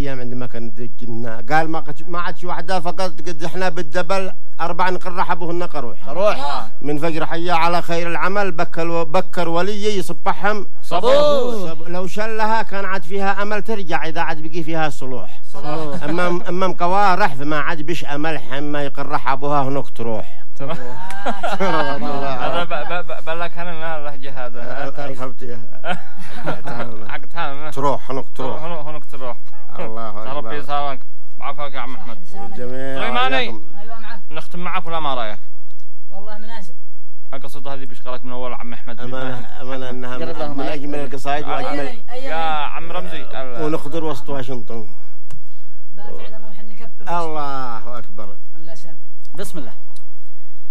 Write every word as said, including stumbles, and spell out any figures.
ايام عندما كان دقنا قال ما قد ما عادش وحده فقط قد احنا بالدبل اربع نقرح ابوهن قروح قروح من فجر حيا على خير العمل بكر بكر ولي يصبحهم صبوح. لو شلها كان عاد فيها امل ترجع اذا عاد بقي فيها صلوح. اما اما قوارح فما عاد بش امل حما يقرح ابوها هناك تروح. هذا بلا كان لنا اللهجة هذا عقدها تروح هناك تروح هناك تروح. الله ربي يسامحك بعفوك يا عم احمد. سليماني نختم معك ولا ما رايك؟ والله مناسب. القصيدة هذه بشغلك من اول عم احمد. امانه امانه انها من اجمل القصائد واجمل يا عم رمزي ونخضر وسط واشنطن. باتعلموا حن نكبر. الله اكبر. الله سابر. بسم الله.